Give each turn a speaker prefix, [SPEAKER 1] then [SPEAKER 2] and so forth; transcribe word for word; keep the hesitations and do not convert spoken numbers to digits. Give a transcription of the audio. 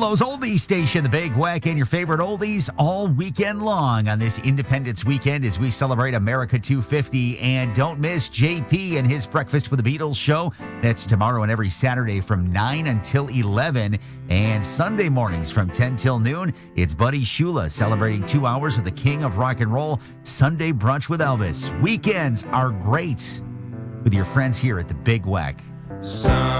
[SPEAKER 1] Buffalo's oldies station, the Big Wack, and your favorite oldies all weekend long on this Independence weekend as we celebrate America two fifty. And don't miss J P and his Breakfast with the Beatles show. That's tomorrow and every Saturday from nine until eleven. And Sunday mornings from ten till noon, it's Buddy Shula celebrating two hours of the king of rock and roll, Sunday Brunch with Elvis. Weekends are great with your friends here at the Big Wack.
[SPEAKER 2] Some